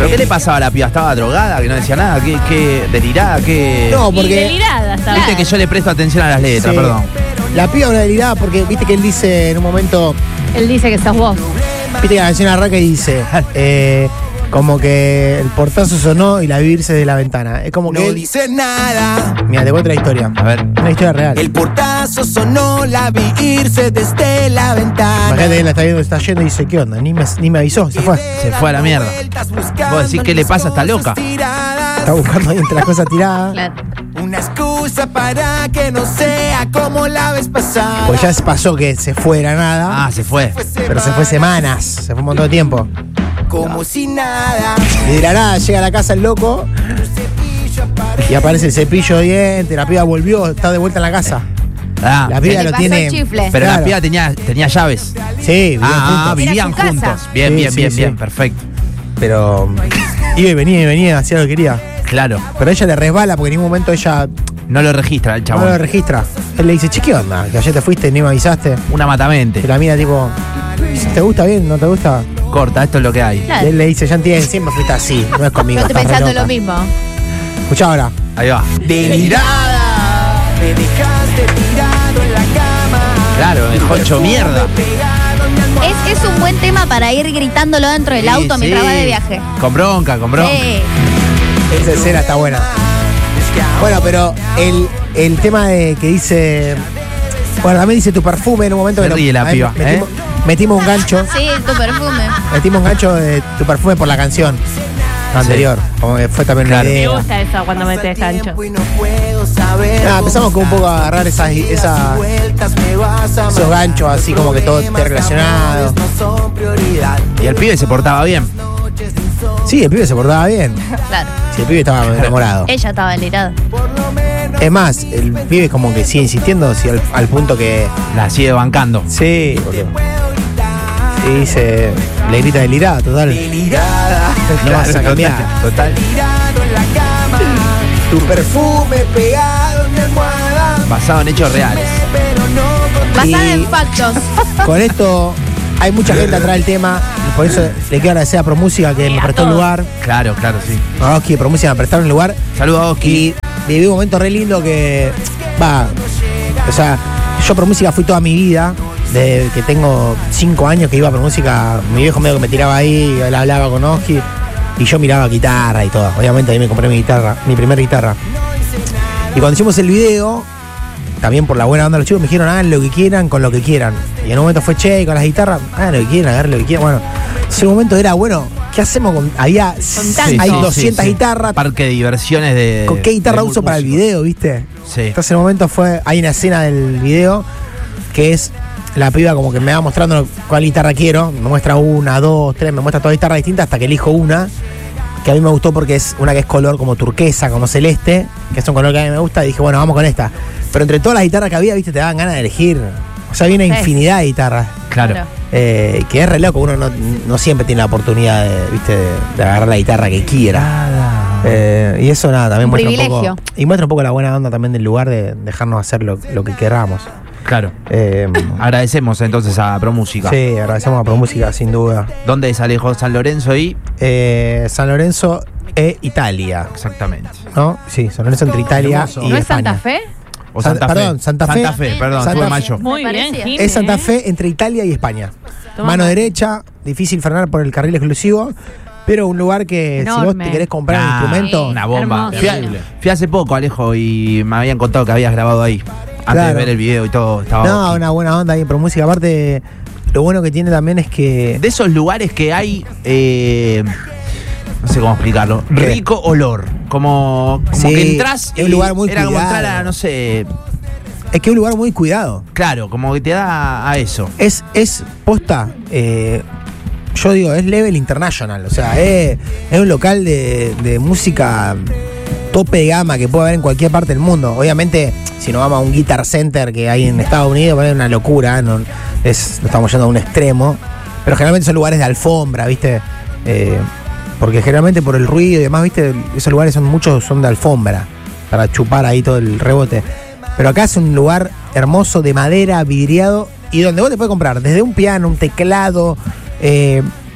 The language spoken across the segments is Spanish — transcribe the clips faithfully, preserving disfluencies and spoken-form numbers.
¿Pero qué le pasaba a la piba? ¿Estaba drogada? ¿Que no decía nada? ¿Qué, qué delirada? ¿Qué...? No, porque... Y delirada estaba. Viste que yo le presto atención a las letras, Sí. perdón. La piba una delirada porque viste que él dice en un momento... Él dice que sos vos. Viste que la canción arranca y dice... eh, como que el portazo sonó y la vi irse de la ventana. Es como que... No él- dice nada. Mira, te cuento la historia. A ver. Una historia real. El portazo sonó, la vi irse desde la ventana. Imagínate que él la está viendo, está yendo y dice, ¿qué onda? Ni me, ni me avisó, se fue. Se fue a la mierda. Vos decís, ¿qué le pasa? Está loca. Está buscando ahí entre las cosas tiradas. Claro. Una excusa para que no sea como la vez pasada. Pues ya se pasó que se fue de la nada. Ah, se fue. Pero se fue semanas, se fue un montón de tiempo. Como si nada. Y de la nada llega a la casa el loco y aparece el cepillo de dientes, la piba volvió, está de vuelta en la casa. Ah, La Se piba le lo pasó tiene. el chifle. pero Claro. la piba tenía, tenía llaves. Sí, vivían Ah, juntos. vivían Era su casa. juntos. Bien, Sí, bien, sí, bien, sí. bien, perfecto. Pero iba y venía y venía, hacía lo que quería. Claro. Pero ella le resbala porque en ningún momento ella No lo registra el no chabón. lo registra. Él le dice, che, ¿qué onda? Que ayer te fuiste y ni me avisaste. Una matamente. Y la mira tipo, ¿te gusta bien? ¿No te gusta? Corta, esto es lo que hay. Y Claro. él le dice, ya entiendes, siempre fuiste así, no es conmigo. Yo estoy estás re pensando loca". lo mismo. Escuchá ahora. Ahí va. Delirada. Me dejaste tirado en la cama. Claro, me dejó hecho mierda. Pegado en mi almohada. Es, es un buen tema para ir gritándolo dentro del Sí, auto mientras sí. va de viaje. Con bronca, con bronca. Sí. Esa escena está buena. Bueno, pero el, el tema de que dice. Bueno, también dice tu perfume en un momento Se que lo- ríe la ahí piba, metimos, ¿eh? metimos un gancho. Sí, tu perfume. Metimos un gancho de tu perfume por la canción anterior. Como que fue también Claro. una Me idea. gusta eso cuando metes gancho. Tiempo y no puedo saber. Nada, empezamos con un poco a agarrar esas, esas, Vueltas me vas a esos ganchos así como que todo esté relacionado. No son prioridad. Y el pibe se portaba bien. Sí, el pibe se portaba bien. Claro. Sí, el pibe estaba enamorado. Ella estaba delirada. Es más, el pibe como que sigue insistiendo sí, al, al punto que. La sigue bancando. Sí, porque. Sí, se. Le grita delirada, total. Delirada. No vas a Total, cambiar. Total. Tirado en la cama. Tu perfume Pegado en mi almohada. Basado en hechos reales. Pero no Basada Y- en factos. con esto hay mucha gente atrás del tema. Y por eso le quiero agradecer a ProMúsica que Sí, me a prestó el todos. lugar. Claro, claro, sí. A Oski de ProMúsica me prestaron el lugar. Saludos a Oski. Y viví un momento re lindo que. Va. O sea, yo ProMúsica fui toda mi vida. Desde que tengo cinco años que iba a ProMúsica, mi viejo medio que me tiraba ahí, él hablaba con Oski. Y yo miraba guitarra y todo. Obviamente ahí me compré mi guitarra, mi primera guitarra. Y cuando hicimos el video, también por la buena onda de los chicos, me dijeron, hagan lo que quieran con lo que quieran. Y en un momento fue, che, con las guitarras, hagan lo que quieran, agarren lo que quieran. Bueno, ese momento era, bueno, ¿qué hacemos con...? Había, tanto. hay Sí, doscientas guitarras. Parque de diversiones de. ¿Con qué guitarra de uso para el músicos. video, viste? Sí. Entonces en un momento fue, hay una escena del video que es la piba como que me va mostrando cuál guitarra quiero, me muestra una, dos, tres, me muestra todas guitarras distintas hasta que elijo una, que a mí me gustó porque es una que es color como turquesa, como celeste, que es un color que a mí me gusta, y dije, bueno, vamos con esta. Pero entre todas las guitarras que había, viste, te daban ganas de elegir. O sea, había una Sí. infinidad de guitarras. Claro. Claro. Eh, que es re loco, uno no, no siempre tiene la oportunidad de, viste, de, de agarrar la guitarra que quiera. Eh, y eso nada, también Un muestra un privilegio. poco. Y muestra un poco la buena onda también del lugar de dejarnos hacer lo, lo que queramos. Claro. Eh, Agradecemos entonces a ProMúsica. sí, agradecemos a ProMúsica sin duda. ¿Dónde es Alejo? San Lorenzo y. Eh, San Lorenzo e Italia, Exactamente. ¿no? Sí, San Lorenzo entre Italia Hermoso. y ¿No es España. Santa Fe? O San- Santa Fe. perdón, Santa Fe. Santa Fe, perdón, Santa estuve Fe. mayo. Muy Me bien, parecía. Jimmy, Es Santa ¿eh? Fe entre Italia y España. Toma. Mano derecha, difícil frenar por el carril exclusivo, pero un lugar que si vos Enorme. te querés comprar un Ah, instrumento, Una bomba. Hermoso. Fui, a- fui hace poco, Alejo, y me habían contado que habías grabado ahí. Antes Claro. de ver el video y todo. Estaba no, Oski. una buena onda ahí, pero música aparte, lo bueno que tiene también es que De esos lugares que hay. eh, no sé cómo explicarlo. ¿Qué? Rico olor. Como, como Sí, que entras. es un lugar muy Era como cuidado. entrar a, no sé. es que es un lugar muy cuidado. Claro, como que te da a eso. Es, es posta, eh, yo digo, es level international, o sea, es, es un local de, de música tope de gama que puede haber en cualquier parte del mundo. Obviamente, si nos vamos a un Guitar Center que hay en Estados Unidos, es una locura, no, es, no estamos yendo a un extremo, pero generalmente son lugares de alfombra, ¿viste? Eh, porque generalmente por el ruido y demás, ¿viste? Esos lugares son muchos son de alfombra, para chupar ahí todo el rebote. Pero acá es un lugar hermoso de madera, vidriado, y donde vos te puedes comprar desde un piano, un teclado, eh,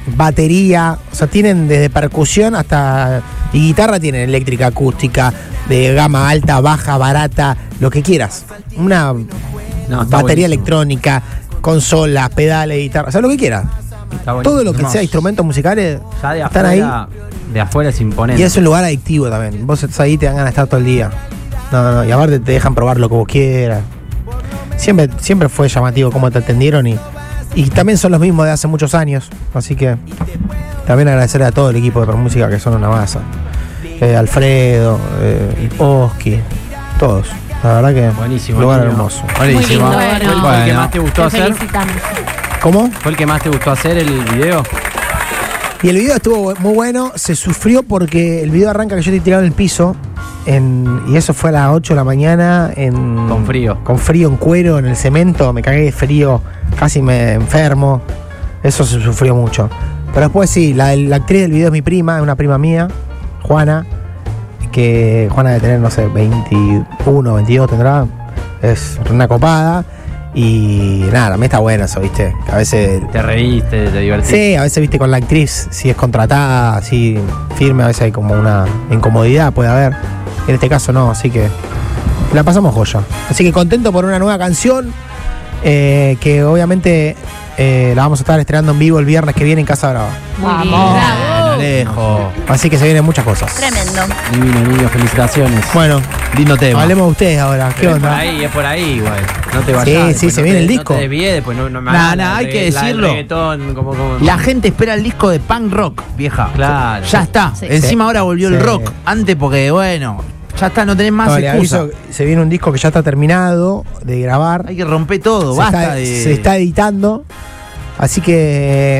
batería, o sea, tienen desde percusión hasta. Y guitarra tienen eléctrica, acústica, de gama alta, baja, barata, lo que quieras. Una No, está batería buenísimo. electrónica, consolas, pedales, guitarra, o sea, lo que quieras. Está buenísimo. Todo lo que Hermoso. sea instrumentos musicales Ya de están afuera, ahí. de afuera es imponente. Y es un lugar adictivo también. Vos estás ahí, te dan ganas de estar todo el día. No, no, no. Y aparte te dejan probar lo que vos quieras. Siempre, siempre fue llamativo cómo te atendieron y, y también son los mismos de hace muchos años. Así que también agradecerle a todo el equipo de Permúsica que son una masa. Eh, Alfredo, eh, Oski, todos. La verdad que Buenísimo, lugar niño. hermoso. Muy lindo, Buenísimo. bueno. ¿Fue el que Bueno. más te gustó Te hacer? felicitamos. ¿Cómo? ¿Fue el que más te gustó hacer el video? Y el video estuvo muy bueno, se sufrió porque el video arranca que yo estoy tirado en el piso en, y eso fue a las ocho de la mañana en, Con frío. Con frío en cuero, en el cemento, me cagué de frío, casi me enfermo, eso se sufrió mucho. Pero después sí, la, la actriz del video es mi prima, es una prima mía, Juana, que Juana debe tener, no sé, veintiuno, veintidós tendrá, es una copada. Y nada, también está bueno eso, ¿viste? A veces. Te reíste, te divertiste. Sí, a veces, viste, con la actriz, si es contratada, así firme, a veces hay como una incomodidad, puede haber. En este caso no, así que la pasamos joya. Así que contento por una nueva canción, eh, que obviamente eh, la vamos a estar estrenando en vivo el viernes que viene en Casa Brava. Muy Vamos. bien. Bueno, lejos. Así que se vienen muchas cosas. Tremendo. Divino, niño, felicitaciones. Bueno, Lindo tema. hablemos de ustedes ahora. ¿Qué Es por onda? ahí, es por ahí, güey. No te vayas. Sí, después sí, no se te- viene el no disco. te desvíes, después no, no me Nah, hagas nah, la hay re- que la del decirlo. reggaetón, como- como- La gente espera el disco de punk rock, vieja. Claro. Ya está. Sí. Encima Sí. ahora volvió Sí. el rock. Antes porque, bueno, ya está, no tenés más No, le excusa. aviso, se viene un disco que ya está terminado de grabar. Hay que romper todo, se, basta está, de. se está editando. Así que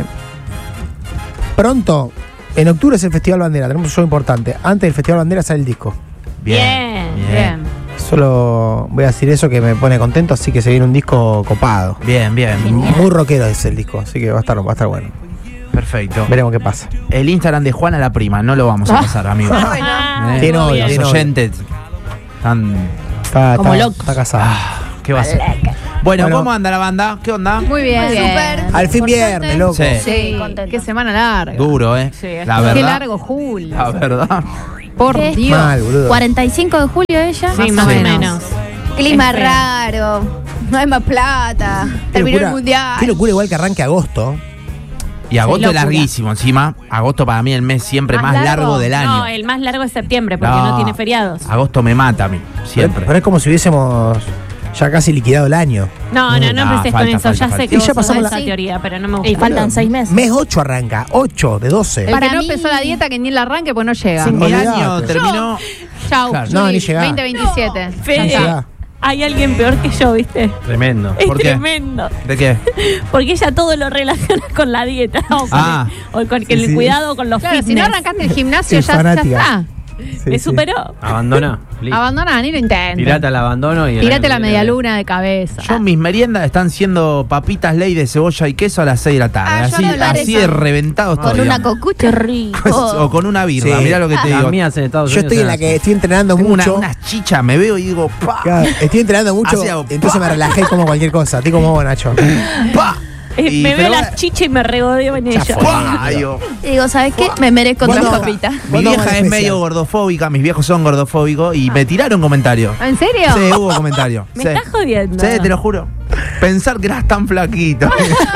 pronto, en octubre es el Festival Bandera, tenemos un show importante. Antes del Festival Bandera sale el disco. Bien, bien. Solo voy a decir eso que me pone contento, así que se viene un disco copado. Bien, bien. Muy rockero es el disco, así que va a estar, va a estar bueno. Perfecto. Veremos qué pasa. El Instagram de Juana la prima, no lo vamos a pasar, amigo. Ah, Eh, Tiene muy novio, bien. tiene Los novio. oyentes están. Está, Como está- loco. está casado. Ah, ¿qué va a ser? Bueno, Bueno. ¿cómo anda la banda? ¿Qué onda? Muy bien. Muy bien. Al fin Por viernes, suerte. loco. Sí. Sí, Contento. qué semana larga. Duro, ¿eh? Sí, la qué verdad. largo, Julio. La verdad. Por ¿Qué? Dios. Mal, boludo. cuarenta y cinco de julio ella. Sí, más o menos. Clima Es feo. raro. No hay más plata. Qué Terminó el locura- mundial. Qué locura igual que arranque agosto. Y agosto es locura. larguísimo, encima. Agosto para mí el mes siempre más, largo? del año. No, el más largo es septiembre porque No. no, tiene feriados. Agosto me mata a mí, siempre. Pero es como si hubiésemos ya casi liquidado el año. No, no, no No, empecés falta, con eso. falta, ya falta. sé Y que ya vos sos pasamos de la- esa teoría, pero no me gusta. Y faltan seis meses. Mes ocho arranca, ocho de doce. El Para que no mí- empezó la dieta que ni el arranque pues no llega. Sí, mi olvidate. año terminó. Chau, Claro. No, Juli, ni llegá. veinte veintisiete. Fede, Ya está. Hay alguien peor que yo, ¿viste? Tremendo. Es ¿Por qué? tremendo. ¿De qué? Porque ella todo lo relaciona con la dieta. O con, Ah. el, o con Sí, el sí. cuidado con los Claro, fitness. si no arrancaste el gimnasio, Es ya, ya fanática. está. Sí, Me sí. superó. Abandona. listo. Abandoná, ni lo intentes. Tirate al abandono y. el Tírate año la que media viene- luna de cabeza. Yo mis meriendas están siendo papitas ley de cebolla y queso a las seis de la tarde. Ah, yo así no hablar así eso. de reventado estoy. con una digamos. cocucha. Qué rico. O con una birra, Sí. mirá lo que te Las digo. mías en Estados Yo Unidos. estoy en la eran que así. estoy entrenando Tengo una, mucho. unas chichas, me veo y digo, pa, Claro, estoy entrenando mucho. Así hago, Entonces pa. me relajé como cualquier cosa. Estoy como vos, Nacho. pa. Eh, Y- me ve pero las ahora- chichas y me regodeo en Ya ella. fue. Pa, digo, Y digo, ¿sabes qué? Me merezco otra ¿Cuándo- papita. mi ¿Cuándo vamos vieja al es especial? medio gordofóbica, mis viejos son gordofóbicos y me tiraron comentarios. ¿En serio? Sí, hubo comentarios. Me sí. estás jodiendo. Sí, te lo juro. Pensar que eras tan flaquito.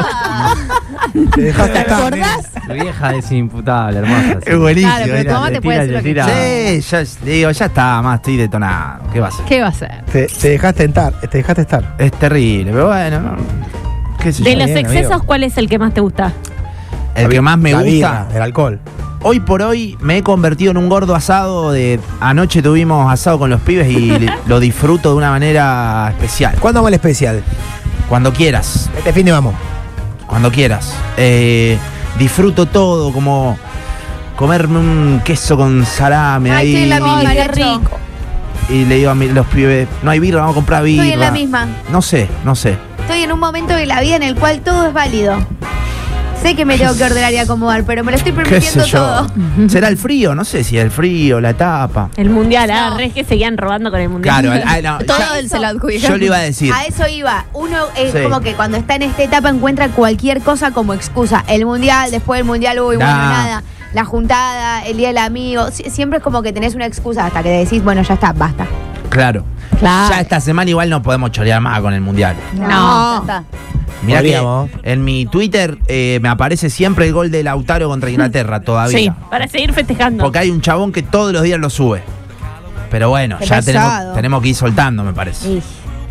Te dejaste estar, acordás? Tu vieja es inimputable, hermosa. sí. Es buenísimo. Claro, pero tu mamá le te puede tira, decir le lo que tira. quieras. Sí, ya, digo, ya está, más estoy detonado. ¿Qué va a ser? ¿Qué va a ser? Te, te dejaste estar, te dejaste estar. Es terrible, pero bueno, no, qué sé De yo. los bien, excesos, amigo. ¿cuál es el que más te gusta? El que más me La gusta. birra, el alcohol. Hoy por hoy me he convertido en un gordo asado de anoche tuvimos asado con los pibes y le- lo disfruto de una manera especial. ¿Cuándo vamos al especial? Cuando quieras, Este fin de vamos. cuando quieras. Eh, disfruto todo, como comerme un queso con salame Ay, ahí. estoy en la misma, Ay, qué Nacho. rico. Y le digo a mi- los pibes, no hay birra, vamos a comprar birra. Estoy en la misma. No sé, no sé. Estoy en un momento de la vida en el cual todo es válido. Sé que me tengo que ordenar y acomodar, pero me lo estoy ¿Qué permitiendo sé yo? todo. ¿Será el frío? No sé si el frío, la etapa. El mundial, ah, No. re que seguían robando con el mundial. Claro, el- ah, no, Todo ya- él se lo adjudica. yo le iba a decir. A eso iba. Uno es Sí. como que cuando está en esta etapa encuentra cualquier cosa como excusa. El mundial, después del mundial, uy, bueno, Nah. nada. La juntada, el día del amigo. Sie- Siempre es como que tenés una excusa hasta que decís, bueno, ya está, basta. Claro. Claro. Ya esta semana igual no podemos chorear más con el mundial. No. No. Ya está. Mirá que Podríamos. en mi Twitter eh, me aparece siempre el gol de Lautaro contra Inglaterra todavía. Sí, para seguir festejando. Porque hay un chabón que todos los días lo sube. Pero bueno, Qué ya tenemos, pesado. tenemos que ir soltando, me parece. Sí,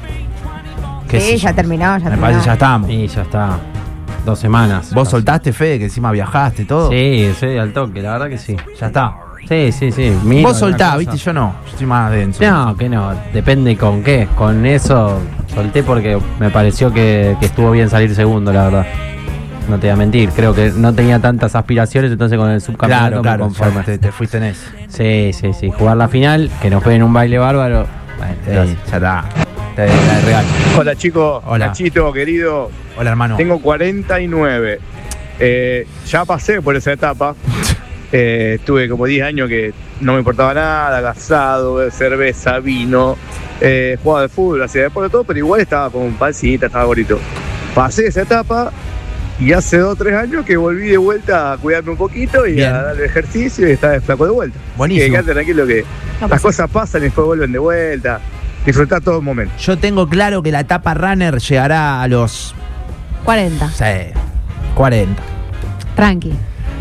¿Qué sé sí, yo? ya terminó, ya Me terminó. parece ya estamos. Y ya está. Dos semanas. ¿Vos Casi. soltaste, Fede, que encima viajaste y todo? Sí, sí, al toque, la verdad que sí. Ya está. Sí, sí, sí. miro Vos soltás, alguna viste, cosa. yo no. Yo estoy más denso. No, que no, depende con qué. Con eso solté porque me pareció que, que estuvo bien salir segundo, la verdad. No te voy a mentir, creo que no tenía tantas aspiraciones, entonces con el subcampeonato Claro, claro, me conformo. ya te, te fuiste en eso. Sí, sí, sí. Jugar la final, que nos jueguen un baile bárbaro. Bueno, Sí, gracias. ya está. Te la de regalo. Hola chicos, Hola. Nachito, querido, Hola, hermano. tengo cuarenta y nueve. Eh, ya pasé por esa etapa. Eh, estuve como diez años que no me importaba nada, casado, cerveza, vino, eh, jugaba de fútbol, hacía deporte, todo, pero igual estaba con pancita, estaba bonito. Pasé esa etapa y hace dos o tres años que volví de vuelta a cuidarme un poquito y Bien. a dar ejercicio y estaba de flaco de vuelta. Buenísimo. Así que quédate tranquilo que las cosas pasan y después vuelven de vuelta. Disfrutar todo el momento. Yo tengo claro que la etapa runner llegará a los cuarenta. sí, cuarenta. Tranqui.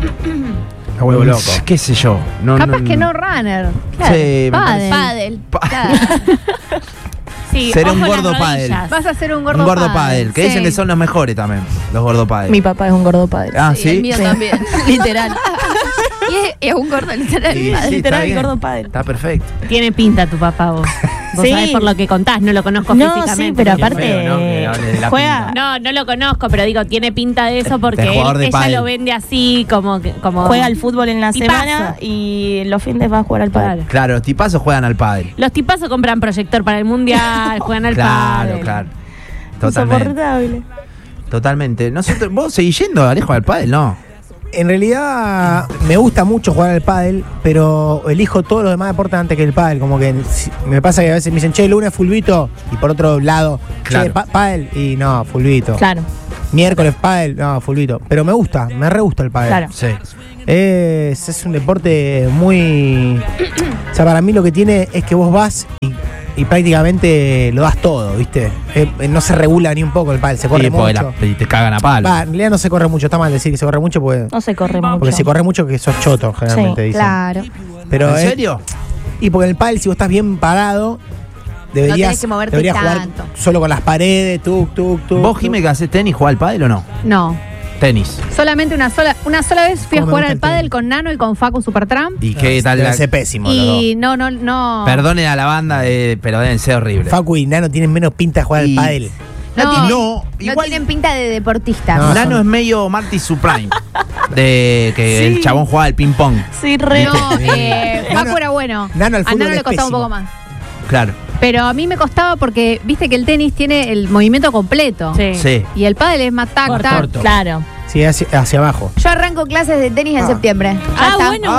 A huevo loco. ¿Qué sé yo? No, Capaz que no runner. Claro. Sí, me Pádel. Pádel. Pa- Claro. Sí, Será ojo un las gordo rodillas. pádel. Vas a hacer un gordo Un gordo pádel. pádel, que dicen Sí. que son los mejores también, los gordo pádel. Mi papá es un gordo padre. Ah, El ¿sí? mío Sí. también. Literal. Y es, es un gordo literal. Sí, padre. sí, está literal, bien. gordo padre. Está perfecto. Tiene pinta tu papá vos. Vos Sí. sabés por lo que contás, no lo conozco No, físicamente. sí, pero Qué aparte feo, ¿no? Que hable de la juega. pinta. No, no lo conozco, pero digo, tiene pinta de eso porque De jugador él- de ella pádel. lo vende así, como que- como Juega al fútbol en la Tipazo. semana y los fines va a jugar al Claro. padre. Claro, los tipazos juegan al pádel. Los tipazos compran proyector para el mundial, juegan al Claro, pádel. claro. Totalmente. Insoportable. Totalmente. Nosotros, ¿vos seguís yendo, Alejo, al pádel? No. En realidad me gusta mucho jugar al pádel, pero elijo todos los demás deportes antes que el pádel. Como que si- me pasa que a veces me dicen, che, lunes fulbito, y por otro lado, Claro. che, pa- pádel, y no, fulbito. Claro, Miércoles pádel, no, fulbito. Pero me gusta, me re gusta el pádel. claro. Sí. Es, es un deporte muy... O sea, para mí lo que tiene es que vos vas y, y prácticamente lo das todo, ¿viste? Eh, eh, no se regula ni un poco el pádel, se corre Sí, porque mucho. la- y te cagan a palo. Va, en realidad no se corre mucho, está mal decir que se corre mucho porque, No se corre mucho. porque si corre mucho que sos choto, generalmente Sí, dicen. claro. Pero ¿En es- serio? Y porque en el pádel, si vos estás bien parado, deberías, tenés que moverte deberías jugar tanto. solo con las paredes, tuk, tuk, tuk. ¿Vos, tuk. Jimé, que haces tenis, jugás al pádel o no? No. Tenis. Solamente una sola, una sola vez fui a ¿Cómo me jugar gusta al el pádel tenis? con Nano y con Facu Supertramp. ¿Y qué tal Debe la... ser pésimo los Y no, no, no. Perdone a la banda, eh, pero deben ser horribles. dos. Facu y Nano tienen menos pinta de jugar Y- al pádel. No, No, tienen, no, no igual- tienen pinta de deportistas. No. Nano es medio Marty Supreme. De que el Sí. chabón jugaba al ping pong. Sí, re. No, eh, Nano- Facu era bueno. Nano al a fútbol Nano le es costaba un pésimo. poco más. Claro. Pero a mí me costaba porque viste que el tenis tiene el movimiento completo. Sí. Sí. Y el pádel es más tac, Corto, tac. corto. Claro. Sí, hacia, hacia abajo. Yo arranco clases de tenis en Ah. septiembre. Ya Ah, está. bueno,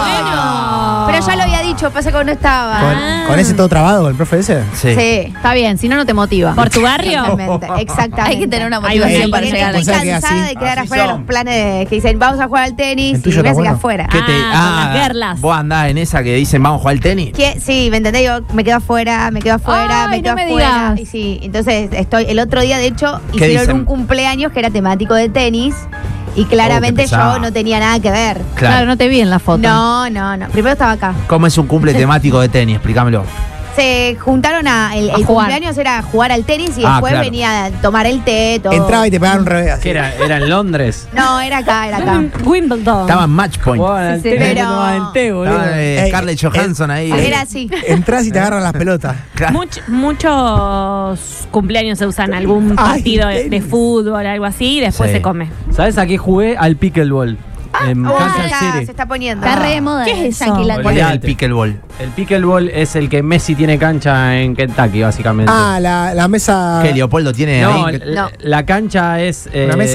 Ah. bueno. Pero ya lo había dicho, pasa que no estaba. Con, Ah. con ese todo trabado, con el profe ese. Sí. Sí. Está bien, si no, no te motiva. ¿Por tu barrio? Exactamente, exactamente. Hay que tener una Ahí va, motivación sí. para Porque llegar. vos Estoy sabés que cansada así- de quedar así afuera de son. los planes de, que dicen vamos a jugar al tenis El y tuyo me está voy a bueno. afuera. ¿Qué te, Ah, con las guerlas. vos andás en esa que dicen vamos a jugar al tenis. ¿Qué? Sí, ¿me entendés? Yo me quedo afuera, me quedo afuera, Ay, me quedo no me afuera. digas. Y sí, entonces estoy. El otro día, de hecho, ¿Qué hicieron dicen? un cumpleaños que era temático de tenis y claramente Oh, qué pesado. yo no tenía nada que ver. Claro, no te vi en la foto. No, no, no. Primero estaba acá. ¿Cómo es un cumple temático de tenis? Explícamelo. Se juntaron a. El, A el jugar. cumpleaños era jugar al tenis y Ah, después claro. venía a tomar el té, todo. Entraba y te pegaban un revés. así. ¿Qué era? ¿Era en Londres? No, era acá, era acá. Wimbledon. Estaba en match point. Jugaban al sí, tenis, pero- tomaban el té, boludo. Estaba eh, Ey, Scarlett eh, Johansson ahí. eh. Era así. Entrás y te agarran las pelotas. Claro. Much- muchos cumpleaños se usan algún Ay, partido de, de tenis. fútbol, algo así, y después Sí. se come. ¿Sabes a qué jugué? Al pickleball. en Oh, se, Kansas está, City. se está poniendo. Está re de moda. ¿Qué el es eso? Yanquilandia. ¿Cuál es el Olvídate. pickleball? El pickleball es el que Messi tiene cancha en Kentucky, básicamente. Ah, la, la mesa. ¿Qué Leopoldo tiene no, ahí? l- No. la cancha es. eh, ¿Una mesa?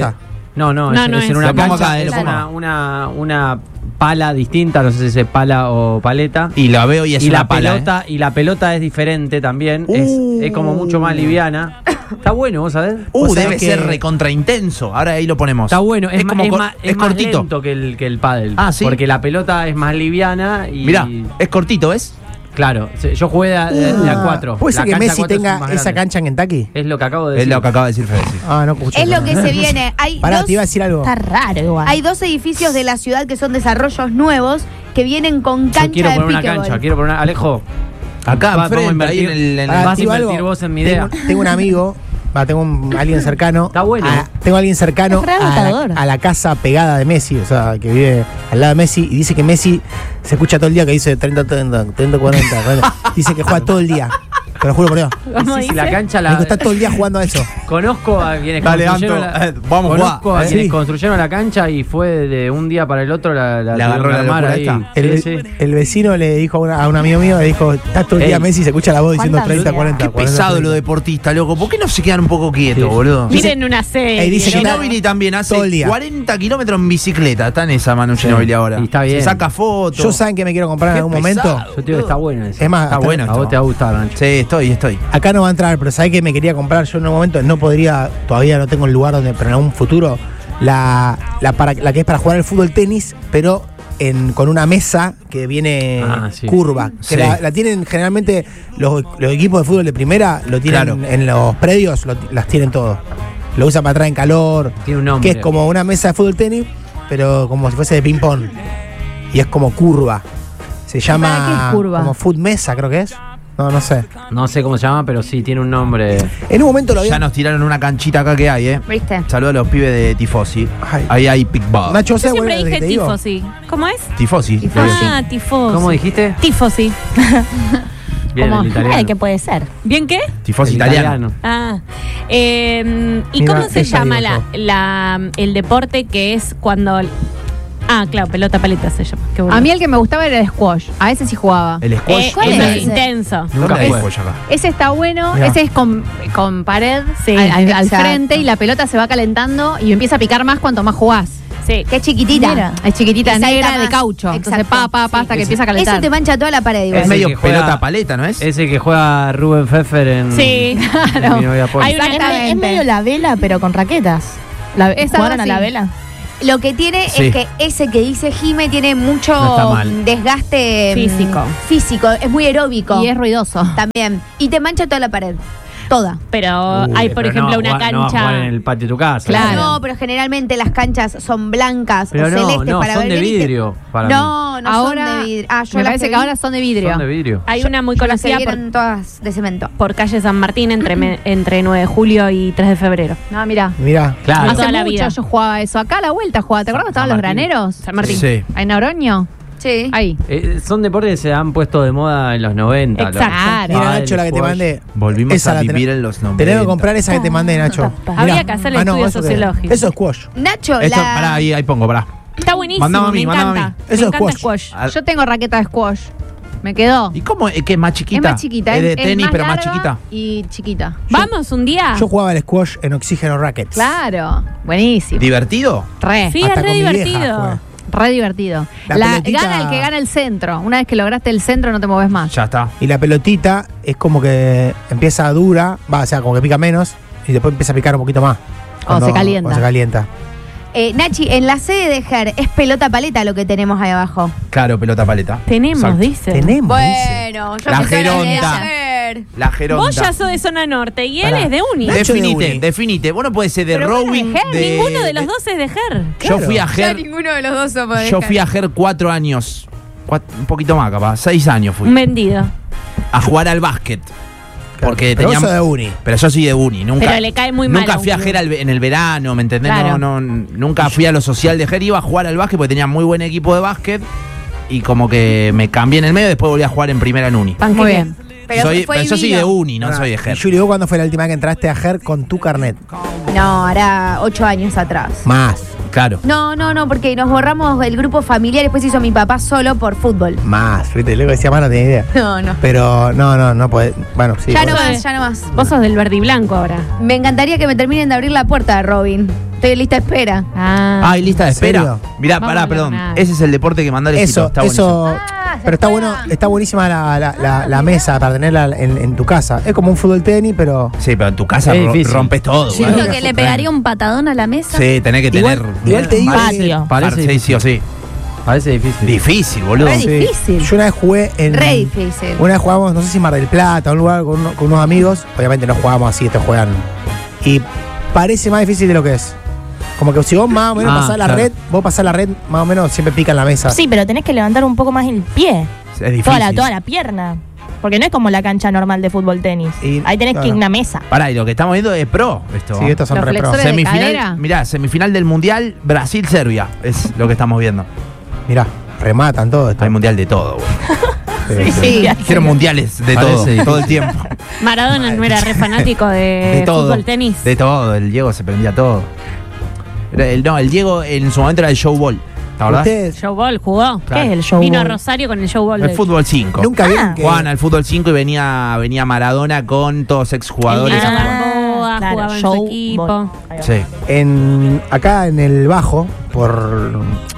No, no, No, es, no es en es. una Lo pongo cancha, acá, es lo pongo. una, una, una pala distinta, no sé si es pala o paleta. Y la veo y es y una la pala, pelota y la pelota es diferente también, Uh. es, es como mucho más liviana. Está bueno, ¿vos sabés? Uh, Vos sabés debe que- ser recontra intenso. Ahora ahí lo ponemos. Está bueno, es, Es ma- como es cor- más, es es más cortito. lento que el, que el pádel. Ah, ¿sí? Porque la pelota es más liviana y... Mirá, es cortito, ¿ves? Claro, se- yo jugué de a, de- de a cuatro. ¿Puede ser La que cancha Messi cuatro es tenga más esa grande. cancha en Kentucky? Es lo que acabo de Es decir. lo que acaba de decir Fede. sí. Ah, no escuché. Es lo que se viene. Hay Pará, dos, te iba a decir algo. Está raro igual. hay dos edificios de la ciudad que son desarrollos nuevos que vienen con Yo cancha quiero de poner una pickleball. cancha, quiero poner una... Alejo, Acá, va- vamos a enfrente, ahí en invertir. el... en Pará, el- vas a te digo invertir algo. vos en mi idea. Tengo, tengo un amigo, va, tengo un, alguien cercano. Está bueno. a- tengo a alguien cercano Es re a agotador. la, a la casa pegada de Messi, o sea, que vive al lado de Messi, y dice que Messi se escucha todo el día que dice treinta, treinta, treinta, cuarenta. cuarenta. Dice que juega todo el día. Te lo juro por Dios. ¿Cómo Sí, sí, la dice? cancha Me dijo, la... está todo el día jugando a eso. Conozco a quienes Dale, construyeron Anto, la, eh, vamos a conozco jugar, a eh. quienes Sí. construyeron la cancha y fue de un día para el otro la, la Le agarró tuvieron que la armar locura ahí. esta. El, Sí, sí. el vecino le dijo a, una- a un amigo mío, le dijo, está todo el día Ey. Messi, se escucha la voz diciendo ¿Cuánta treinta, ansiedad? cuarenta. Qué cuarenta, pesado treinta. lo deportista, loco. ¿Por qué no se quedan un poco quietos, Sí. boludo? Miren una serie. Ey, dice que está- Ginóbili también hace todo el día. cuarenta kilómetros en bicicleta. Está en esa Manu Ginóbili ahora. Y está bien. Se saca fotos. Yo saben que me quiero comprar en Qué algún pesado. momento. Yo te digo que está bueno eso. Es más, Está hasta- bueno A esto. vos te va a gustar, Nacho. Sí, estoy, estoy. Acá no va a entrar, pero ¿sabés que me quería comprar? Yo en un momento no podría, todavía no tengo el lugar donde, pero en algún futuro, la, la, para, la que es para jugar al fútbol tenis, pero en, con una mesa que viene Ah, sí. curva. Que Sí. la, la tienen generalmente los, los equipos de fútbol de primera, lo tienen Claro. en los predios, lo- las tienen todo. Lo usan para entrar en calor. Tiene un nombre. Que es como una mesa de fútbol tenis, pero como si fuese de ping-pong. Y es como curva. Se llama. ¿Para qué es curva? Como foot mesa, creo que es. No, no sé. No sé cómo se llama, pero sí, tiene un nombre. En un momento lo había. Ya nos tiraron una canchita acá que hay, ¿eh? ¿Viste? Saludos a los pibes de Tifosi. Ay. Ahí hay pickball. Nacho, Yo ¿sabes siempre cuál es la dije que te digo? tifosi. ¿Cómo es? Tifosi. Tifosi. Ah, tifosi. ¿Cómo dijiste? Tifosi. Bien, ¿Cómo? el italiano. Ay, ¿qué puede ser? ¿Bien qué? Tifosi El italiano. Ah. Eh, ¿Y Mira, cómo se esa llama digo la, yo. la, el deporte que es cuando... Ah, claro, pelota paleta se llama. Qué bueno. A mí el que me gustaba era el squash. A ese sí jugaba. El squash. Eh, ¿Cuál eso es es ese? intenso. Nunca ¿Dónde fue fue? acá. Ese está bueno, Mirá. ese es con, con pared Sí, al, al- al exacto. frente y la pelota se va calentando y empieza a picar más cuanto más jugás. Sí. Que es chiquitita. Mira. Es chiquitita, Y salta negra, de más. caucho. Entonces Exacto. pa, pa, pa, hasta Sí. que empieza a calentar. Eso te mancha toda la pared igual. Es Ese medio que juega- pelota paleta, ¿no es? Ese que juega Rubén Pfeffer en. Sí, en Mi novia Poli. Hay una- Es, me- Exactamente. es medio la vela, pero con raquetas. La- esa ¿Jugaron a sí. la vela? Lo que tiene Sí. es que ese que dice Jime tiene mucho No está mal. desgaste mm, Físico. Físico, es muy aeróbico. Y es ruidoso. También. Y te mancha toda la pared. Toda. Pero Uy, hay, por pero ejemplo, no, una jugar- no va a cancha. jugar en el patio de tu casa. Claro. No, pero generalmente las canchas son blancas Pero o no, celestes no, para son ver de bien y te- vidrio. Para mí. No, no ahora, son de vidrio. Ah, yo me las parece que vi, ahora son de vidrio. Son de vidrio. Hay una muy yo las que conocida vi por, eran todas de cemento. por calle San Martín entre, me- entre nueve de julio y tres de febrero. No, mira. Mirá. Claro. Toda Hace la mucho vida. yo jugaba eso. Acá a la vuelta jugaba. ¿Te acuerdas que San estaban los Martín. graneros? San Martín. Sí. Ahí en Oroño. Sí. Ahí. Eh, son deportes que se han puesto de moda en los noventa. Exacto. Claro. Mira, Ah, Nacho, el la que te squash. mandé. Volvimos Esa a la ten- vivir en los noventa. Tenés que comprar esa que te mandé, Nacho. Habría Mirá. que hacer el Ah, no, estudio eso que- sociológico. Eso es squash. Nacho, Esto, la... pará, ahí, ahí pongo, pará. Está buenísimo, Mandame a me mí, mandame a encanta. mí. Me Eso es encanta squash. squash. Ah, Yo tengo raqueta de squash. Me quedó. ¿Y cómo? Es que es más chiquita. Es más chiquita. Es de es tenis, más pero más larga chiquita. Y chiquita. Vamos un día. Yo jugaba al squash en Oxígeno Rackets. Claro. Buenísimo. ¿Divertido? Re. Sí, Hasta es re con mi vieja divertido. Re divertido. La La- pelotita- Gana el que gana el centro. Una vez que lograste el centro no te moves más. Ya está. Y la pelotita es como que empieza dura, va, o sea, como que pica menos y después empieza a picar un poquito más. Cuando se calienta. cuando se calienta. Eh, Nachi, en la sede de Ger es pelota paleta lo que tenemos ahí abajo. Claro, pelota paleta. Tenemos, Exacto. dice. Tenemos. dice. Bueno, yo La que soy de geronta. Ger. La geronta. Vos ya sos de zona norte y él Pará. es de Uni. Nacho de Definite, Uni. definite. Vos no podés ser de Pero bueno, rowing. de Ger, de- ninguno de los dos es de Ger. Yo fui a Ya Ger. ninguno de los dos somos de Yo Ger. fui a Ger cuatro años. Cuat- un poquito más, capaz. Seis años fui. Un vendido. A jugar al básquet. Porque Pero vos teníamos. sos de uni. Pero yo soy de uni, nunca. Pero le cae muy mal Nunca a un fui a club. Ger al- en el verano, ¿me entendés? Claro. No, no, nunca fui a lo social de Ger, iba a jugar al básquet porque tenía muy buen equipo de básquet y como que me cambié en el medio, después volví a jugar en primera en uni. Panqueque. Muy bien. Pero soy, fue yo soy divino. de uni, no Ah, soy de y Ger. Juli, ¿vos cuándo fue la última vez que entraste a Ger con tu carnet? No, hará ocho años atrás. Más, Claro. No, no, no, porque nos borramos el grupo familiar y después hizo mi papá solo por fútbol. más. Viste, luego decía más, no tenía idea. No, no. Pero no, no, no puede. Bueno, sí. ya podés. no podés. más, ya no más. Vos sos del verde y blanco ahora. Me encantaría que me terminen de abrir la puerta de Robin. Estoy en lista de espera. Ah. Ah, ¿hay lista de ¿En serio? espera? Mirá, Vamos pará, a perdón. lograr. Ese es el deporte que mandó el Eso, está buenísimo. eso. Ah, se pero está juega. bueno, está buenísima la, la, la, la mesa para tenerla en, en tu casa. Es como un fútbol tenis, pero. Sí, pero en tu casa Es ro- difícil. rompes todo. Sí, güey. Siento que le pegaría un patadón a la mesa. Sí, tenés que Igual- tener. igual te digo Patio. que- Parece Sí, difícil. sí o sí. Parece difícil. Difícil, boludo. Re Sí. difícil. Yo una vez jugué en. Re difícil. Una vez jugamos, no sé si Mar del Plata, un lugar con, uno- con unos amigos. Obviamente no jugamos así, estos juegan. Y parece más difícil de lo que es. Como que si vos más o menos Ah, pasás la claro. red, vos pasás la red, más o menos siempre pica en la mesa. Sí, pero tenés que levantar un poco más el pie. Es difícil. Toda la, toda la pierna. Porque no es como la cancha normal de fútbol tenis. Y- Ahí tenés que ir claro. a una mesa. Pará, y lo que estamos viendo es pro esto. Sí, estos son Los re pro. flexores de cadera. Semifinal, mirá, semifinal del Mundial Brasil-Serbia. Es lo que estamos viendo. Mirá, rematan todo esto. Hay mundial de todo, güey. Sí, sí. Sí. Quiero mundiales de Parece todo, difícil. todo el tiempo. Maradona no era re fanático de, De todo. fútbol tenis. De todo, el Diego se prendía todo. Era el- no, el Diego en su momento era el showball. ¿Te acordás? Ustedes Showball jugó. ¿Qué es el show? Vino a Rosario con el showball. El de- fútbol cinco. nunca vieron que. Jugaban al fútbol cinco y venía, venía Maradona con todos exjugadores. El Nino a jugar. Balboa claro, jugaba en show su equipo. ball. Ahí va. Sí. En, acá en el Bajo, por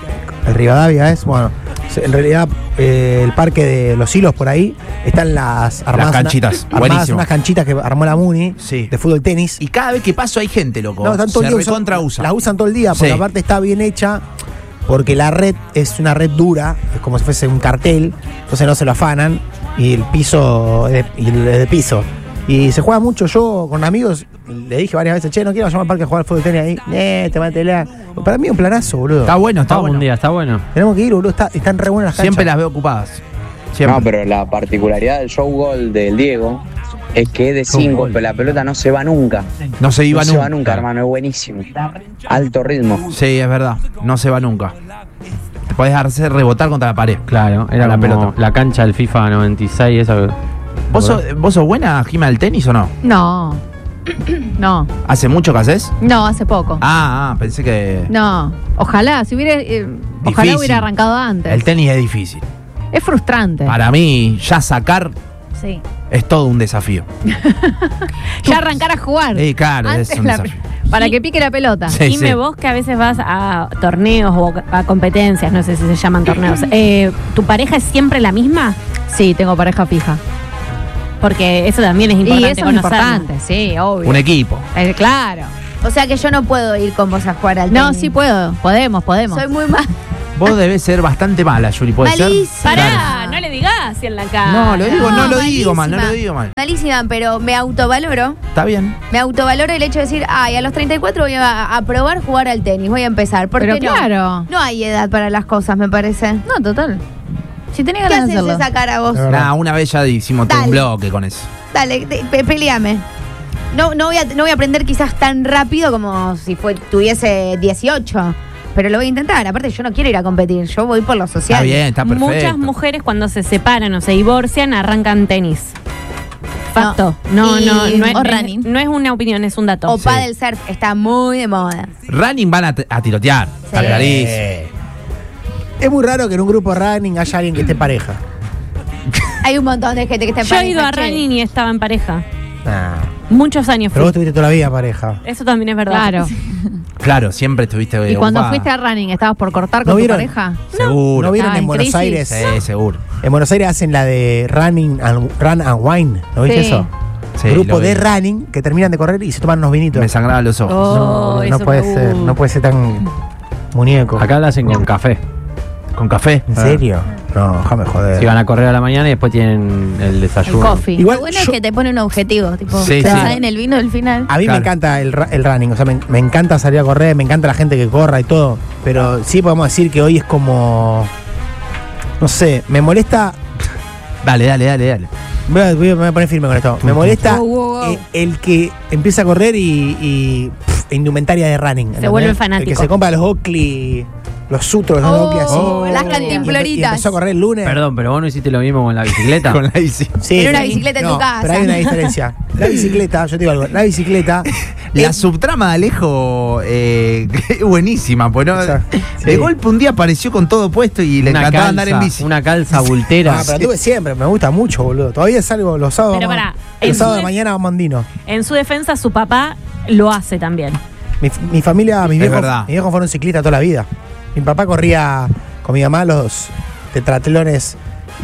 el Rivadavia es, bueno, en realidad eh, el parque de los hilos por ahí, están las armadas, canchitas, una- armadas buenísimo. unas canchitas que armó la Muni Sí. de fútbol tenis. Y cada vez que paso hay gente, loco. No, están todo se el día recontra usan- usa. Las usan todo el día, porque Sí. aparte está bien hecha, porque la red es una red dura, es como si fuese un cartel, entonces no se lo afanan, y el piso es de, y el- es de piso. Y se juega mucho. Yo con amigos le dije varias veces, che, no quiero llamar al parque a jugar al fútbol tenis ahí. Eh, te matela. Para mí es un planazo, boludo. Está bueno, está Vamos bueno. un día, está bueno. Tenemos que ir, boludo. Está- están re buenas las canchas. Siempre las veo ocupadas. Siempre. No, pero la particularidad del show goal del Diego es que es de Show cinco, goal. pero la pelota no se va nunca. No se iba no se nunca. va nunca, hermano, es buenísimo. Alto ritmo. Sí, es verdad. No se va nunca. Te podés hacer rebotar contra la pared. Claro, era La la pelota. pelota. La cancha del FIFA noventa y seis, esa que- ¿Vos sos, ¿Vos sos buena, Jima, del tenis o no? No. No. ¿Hace mucho que haces? No, hace poco. Ah, ah, pensé que. No. Ojalá, si hubiera. eh, ojalá Difícil. hubiera arrancado antes. El tenis es difícil. Es frustrante. Para mí, ya sacar Sí. es todo un desafío. Ya arrancar a jugar. Sí, claro, es Antes un la- desafío. para que pique la pelota. Sí, Dime sí. vos que a veces vas a torneos o a competencias, no sé si se llaman torneos. Eh, ¿Tu pareja es siempre la misma? Sí, tengo pareja fija. Porque eso también es importante y eso es conocerla. importante, sí, obvio. Un equipo. Eh, claro. O sea que yo no puedo ir con vos a jugar al No, tenis. sí puedo. Podemos, podemos. Soy muy mal. Vos debés ser bastante mala, Yuri, ¿puede Malísima. ser? Pará, Claro. no le digas así en la cara. No, lo digo, no, lo digo malísima. mal, no lo digo mal. Malísima, pero me autovaloro. Está bien. Me autovaloro el hecho de decir, ay, a los treinta y cuatro voy a, a probar jugar al tenis, voy a empezar. ¿Por Pero qué no? claro. No hay edad para las cosas, me parece. No, total. Si tenés ¿Qué ganas de haces hacerlo. esa cara vos? Es verdad. Nah, una vez ya hicimos todo un Dale. bloque con eso. Dale, te- pe- peleame. No, no, voy a, no voy a aprender quizás tan rápido como si fue, tuviese dieciocho, pero lo voy a intentar. Aparte, yo no quiero ir a competir, yo voy por lo social. Está bien, está perfecto. Muchas mujeres cuando se separan o se divorcian arrancan tenis. Facto. No, Y- no, no, es, o running. no es una opinión, es un dato. O Sí. paddle surf, está muy de moda. Running van a, t- a tirotear. Está Sí. clarísimo. Eh, Es muy raro que en un grupo running haya alguien que esté en pareja. Hay un montón de gente que está en Yo he pareja, ido a che. running y estaba en pareja. Nah. Muchos años Pero fui. vos tuviste toda la vida pareja. Eso también es verdad. Claro. Claro, siempre estuviste Y cuando ocupada. fuiste a running, ¿estabas por cortar ¿No con tu vieron? pareja? Seguro. ¿No vieron Ah, en en Buenos crisis. Aires? Sí, seguro. En Buenos Aires hacen la de running and, run and wine. ¿No viste Sí. eso? Sí, Grupo lo de vi. running que terminan de correr y se toman unos vinitos. Me sangraban los ojos. Oh, no, eso no puede me ser, gusta. no puede ser tan muñeco. Acá la hacen con café. ¿Con café? ¿En serio? No, déjame joder. Si van a correr a la mañana y después tienen el El desayuno. coffee. Igual Lo bueno yo- es que te pone un objetivo, tipo, Sí, pensá sí. en el vino del final. A mí Claro. me encanta el, ra- el running, o sea, me, me encanta salir a correr, me encanta la gente que corra y todo, pero sí podemos decir que hoy es como, no sé, me molesta, Dale, dale, dale, dale. voy a, voy a- me voy a poner firme con esto, me molesta Wow, wow, wow. eh, el que empieza a correr y, y pff, indumentaria de running. ¿entendés? vuelve fanático. El que se compra los Oakley, los sutros, los Oh, Nokia así. oh, las Y empe- cantimploritas. Y empezó a correr el lunes. Perdón, pero vos no hiciste lo mismo con la bicicleta. Con la bici. Sí, Era una sí. bicicleta en No, tu casa. Pero hay una diferencia. La bicicleta, yo te digo algo, la bicicleta. La es- subtrama de Alejo eh, es buenísima, pues no. Exacto. De Sí. golpe un día apareció con todo puesto y le Una encantaba calza, andar en bici. Una calza bultera. Ah, pero anduve siempre, me gusta mucho, boludo. Todavía salgo los sábados. Pero vamos- pará, los en sábados su- de mañana vamos a Andino. En su defensa, su papá lo hace también. Mi, mi familia, mis Es viejos, verdad. mis viejos fueron ciclistas toda la vida. Mi papá corría con mi mamá los tetratlones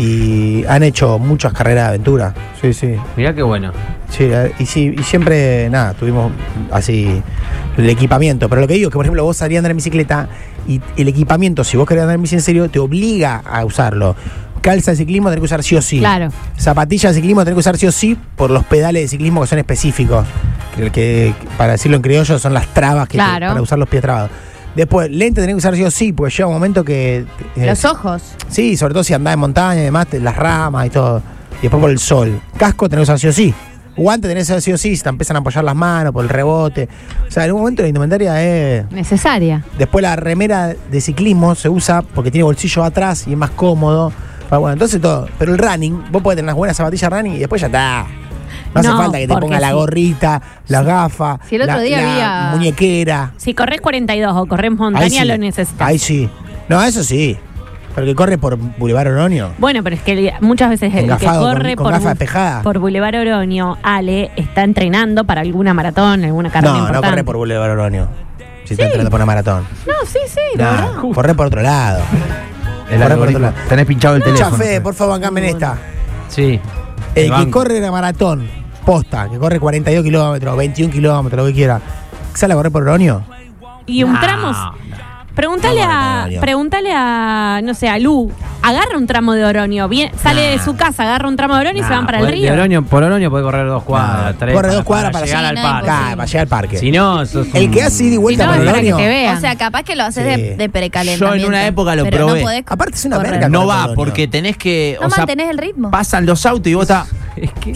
y han hecho muchas carreras de aventura. Sí, sí. Mirá qué bueno. Sí, eh, y, sí, y siempre, nada, tuvimos así el equipamiento. Pero lo que digo es que, por ejemplo, vos salías a andar en bicicleta y el equipamiento, si vos querés andar en bici en serio, te obliga a usarlo. Calza de ciclismo tenés que usar sí o sí. Claro. Zapatillas de ciclismo tenés que usar sí o sí por los pedales de ciclismo que son específicos. Que, que, para decirlo en criollo, son las trabas que Claro. para usar los pies trabados. Después, lente tenés que usar sí o sí, porque llega un momento que. eh, Los ojos. Sí, sobre todo si andás en montaña y demás, te- las ramas y todo. Y después por el sol. Casco tenés que usar sí o sí. Guante tenés que usar sí o sí, si te empiezan a apoyar las manos por el rebote. O sea, en un momento la indumentaria es. Necesaria. Después la remera de ciclismo se usa porque tiene bolsillo atrás y es más cómodo. Pero bueno, entonces todo. Pero el running, vos podés tener unas buenas zapatillas running y después ya está. No hace No, falta que te porque ponga la sí. gorrita, las gafas, Si el otro la, día la había- muñequera. Si corres cuarenta y dos o corres Ahí montaña, sí. lo necesitas. Ahí sí. No, eso sí. Pero que corre por Boulevard Oroño. Bueno, pero es que muchas veces el que Engafado, con- corre con por, gafas Bu- despejadas. por Boulevard Oroño, Ale, está entrenando para alguna maratón, alguna carrera No, no importante. corre por Boulevard Oroño. Si está entrenando por una maratón. No, sí, sí, la verdad. No, corre por otro lado. El Corre por algoritmo. otro lado. Tenés pinchado el Mucha teléfono. fe, por favor, bancame en esta. Sí. El que banco. corre la maratón, posta, que corre cuarenta y dos kilómetros, veintiún kilómetros, lo que quiera, ¿sale a correr por Oroño? Y un No, tramo. Pregúntale No, no, a, no, no. pregúntale a, no sé, a Lu. Agarra un tramo de Oroño. Bien, sale de su casa, agarra un tramo de Oroño y se van para el Por- río. de Oroño- por Oroño puede correr dos cuadras, tres. Corre dos cuadras para, llegar Sí, al no, parque. Acá, para llegar al parque. Si no, sos El un- que hace ida y Si vuelta no, por es para que Oroño. te vean. O sea, capaz que lo haces Sí. de, de precalentamiento. Yo en una época lo pero probé. No podés Aparte es una correr. verga. No correr va, por porque Oroño. tenés que. No o sea, mantenés el ritmo. pasan los autos y vos estás Es que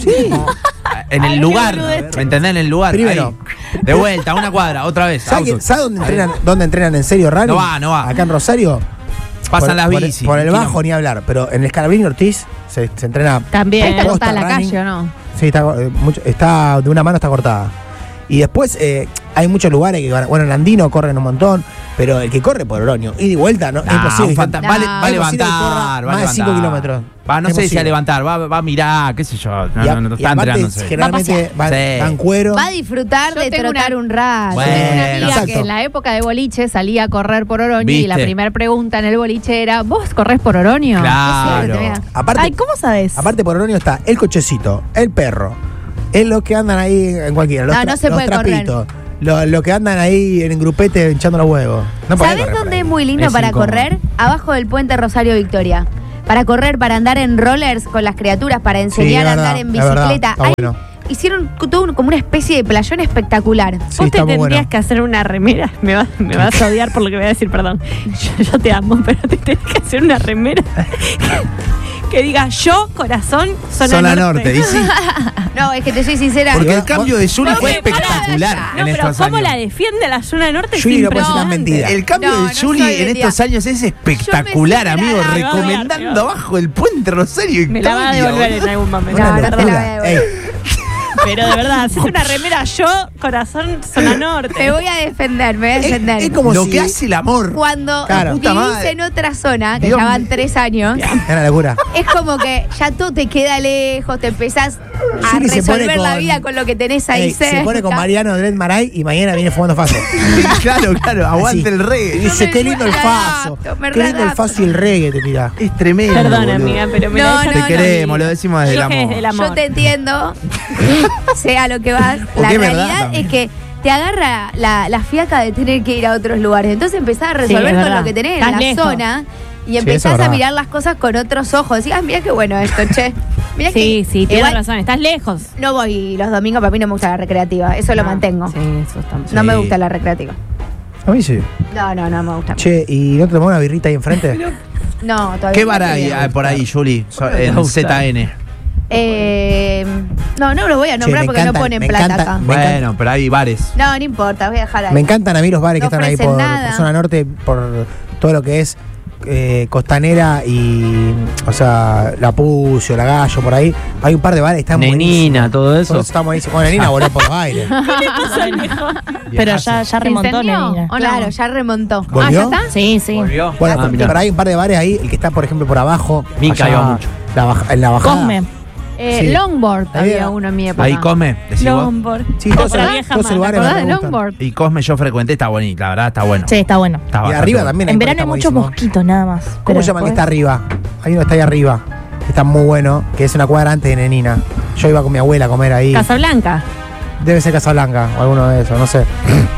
en el Ay, lugar. qué boludez. ¿Me entendés? En el lugar. Primero. ahí. De vuelta, una cuadra, otra vez. ¿Sabes autos. dónde entrenan, dónde entrenan en serio, Rani? No va, no va. Acá en Rosario. Pasan por, las por- bicis. Por el Kilómetros. bajo ni hablar, pero en el Escalabrini Ortiz se, se entrena. También. posta, Está la running. calle, ¿o no? Sí, está, eh, mucho- está de una mano está cortada. Y después eh, hay muchos lugares que van, bueno, en Andino corren un montón, pero el que corre por Oroño, ida y vuelta, no, es Nah, imposible. un fanta- No. va, a le- va a Es imposible que levantar. corra Va a más de cinco levantar. kilómetros. Va, no Es sé si a imposible. levantar, va, va a mirar, qué sé yo. No, y, a- no, no y está aparte, entrenándose. generalmente van, Sí. van cuero. Va a disfrutar Yo de tengo trotar una- un rato. Bueno, Tengo una amiga exacto. que en la época de boliche salía a correr por Oroño y la ¿Viste? primera pregunta en el boliche era, ¿vos corres por Oroño? Claro. Sí, mira. Aparte, Ay, ¿cómo sabes? aparte por Oroño está el cochecito, el perro, es los que andan ahí en cualquiera, los, No, no tra- se los puede correr. trapitos, los lo que andan ahí en grupete hinchando los huevos. No podés ¿Sabés correr por dónde ahí. es muy lindo Es para incómodo. correr? Abajo del puente Rosario Victoria. Para correr, para andar en rollers con las criaturas, para enseñar es a verdad, andar en es verdad, bicicleta. está Hay- bueno. Hicieron todo un- como una especie de playón espectacular. Sí, Vos te está muy tendrías bueno. que hacer una remera. Me vas, me vas a odiar por lo que voy a decir, perdón. Yo, yo te amo, pero te tenés que hacer una remera que diga yo, corazón, zona, Zona norte. norte. Y sí, No, es que te soy sincera. porque Vos- el cambio de Juli No, fue que- pará, espectacular No, en pero estos cómo años. la defiende la zona norte es Juli no puede ser tan impresionante. mentira. El cambio No, de no Juli soy en mentira. estos años es espectacular, Yo me amigo. siento la- Recomendando abajo el puente Rosario y Me la va a Victoria, devolver boludo. en algún momento. Una No, no te la locura. voy a devolver. Ey, Pero de verdad, haces una remera yo, corazón, zona norte. Me voy a defender, me voy a es, defender. es como Lo si que hace el amor. Cuando Claro. Puta vivís madre. en otra zona, que Dios ya van mío. tres años, es una locura. es como que ya todo te queda lejos, te empezás a Juli se pone resolver la con- vida con lo que tenés ahí Ey, cerca. se pone con Mariano Dred Maray y mañana viene fumando faso. Claro, claro, aguante Así. el Y reggae. dice, me- qué lindo el me faso. readapto, me Qué lindo el readapto. faso y el reggae, te tira. Es tremendo. Perdón, boludo. amiga, pero me No, la dejas no, Te no. queremos, lo decimos desde el Dije amor. desde el amor. Yo te entiendo, sea lo que vas. Porque La es verdad realidad también. es que te agarra la, la fiaca de tener que ir a otros lugares. Entonces empezás a Sí, resolver es con verdad. lo que tenés en Estás la lejos. zona y eso es empezás a verdad. mirar las cosas con otros ojos. Decís, ah, mira qué bueno esto, che. Mirá Sí, que- sí, tienes igual razón, estás lejos. No voy los domingos, para mí no me gusta la recreativa. Eso lo Ah, mantengo. Sí, eso está No me Sí. gusta la recreativa. A mí sí. No, no, no me gusta. Che, ¿y no te tomás una birrita ahí enfrente? No, todavía ¿Qué no. bar hay ah, por ahí, Juli? So- Me En gusta. Z N. Eh, no, no lo voy a Che, nombrar me porque encantan- no ponen me plata encanta- acá. Me Bueno, pero hay bares. No, no importa, voy a dejar ahí. Me encantan a mí los bares No que están ahí ofrecen por, nada. por zona norte, por todo lo que es eh, Costanera y, o sea, La Pucio, La Gallo, por ahí. Hay un par de bares que están Nenina, todo eso. Todo eso está buenísimo. Bueno, Nenina voló por los aires. Pero ya, ya remontó, ¿Encendió? Nenina. ¿O no? Claro, ya remontó. ¿Volvió? Ah, ¿ya está? Sí, sí. Volvió. Bueno, Ah, mirá. pero hay un par de bares ahí, el que está, por ejemplo, por abajo. Mica allá, iba mucho. la baja- en la bajada. Cosme. Eh, Sí. Longboard Ahí había era. uno en mi época. Ahí come, decís vos. Longboard. Sí, todos Otra esos- vieja todos esos más, lugares ¿Te acordás me de gustan. Longboard? Y Cosme yo frecuenté, está bonito, la verdad está bueno. Sí, está bueno. Está Y bastante arriba bueno. también. hay En un par verano que hay está muchos buenísimo. mosquitos nada más. ¿Cómo Pero se llama el que después- está arriba? Hay uno que está ahí arriba, que está muy bueno, que es una cuadra antes de Nenina. Yo iba con mi abuela a comer ahí. Casablanca. Debe ser Casablanca o alguno de esos, no sé.